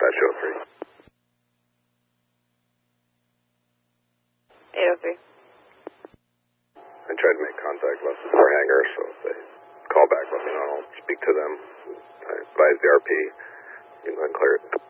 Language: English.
dispatch 03. 803. I tried to make contact left before hangar, so if they call back, let me know. I'll speak to them. I advise the RP. You can go and clear it.